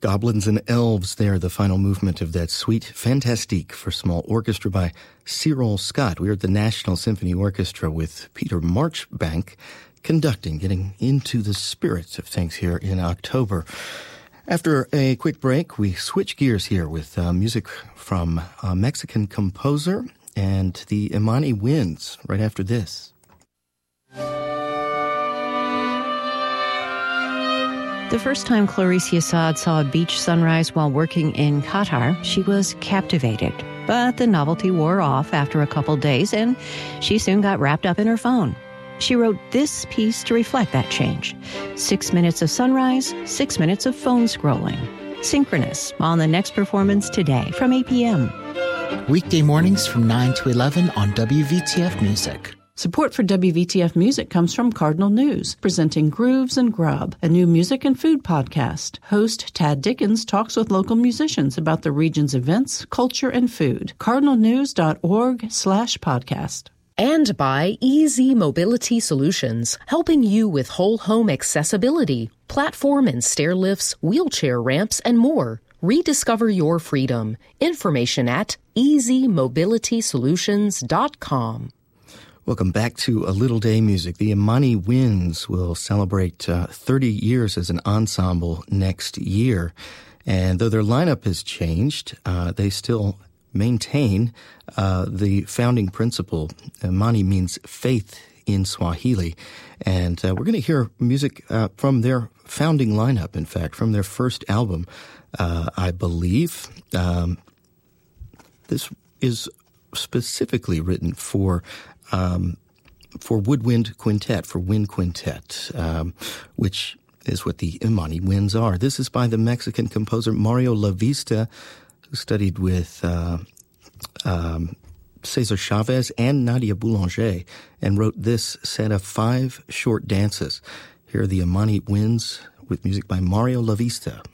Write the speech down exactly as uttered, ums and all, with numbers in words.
Goblins and Elves there, the final movement of that Suite Fantastique for small orchestra by Cyril Scott. We're at the National Symphony Orchestra with Peter Marchbank conducting, getting into the spirit of things here in October. After a quick break, we switch gears here with uh, music from a Mexican composer and the Imani Winds right after this. The first time Clarice Assad saw a beach sunrise while working in Qatar, she was captivated. But the novelty wore off after a couple days, and she soon got wrapped up in her phone. She wrote this piece to reflect that change. Six minutes of sunrise, six minutes of phone scrolling. Synchronous on the next performance today from eight p.m. Weekday mornings from nine to eleven on W V T F Music. Support for W V T F Music comes from Cardinal News, presenting Grooves and Grub, a new music and food podcast. Host Tad Dickens talks with local musicians about the region's events, culture, and food. cardinalnews.org slash podcast. And by Easy Mobility Solutions, helping you with whole home accessibility, platform and stair lifts, wheelchair ramps, and more. Rediscover your freedom. Information at easy mobility solutions dot com. Welcome back to A Little Day Music. The Imani Winds will celebrate uh, thirty years as an ensemble next year. And though their lineup has changed, uh, they still maintain uh, the founding principle. Imani means faith in Swahili. And uh, we're going to hear music uh, from their founding lineup, in fact, from their first album, uh, I believe. Um, this is specifically written for Um, for woodwind quintet, for wind quintet, um, which is what the Imani Winds are. This is by the Mexican composer Mario Lavista, who studied with uh, um, Cesar Chavez and Nadia Boulanger, and wrote this set of five short dances. Here are the Imani Winds with music by Mario Lavista.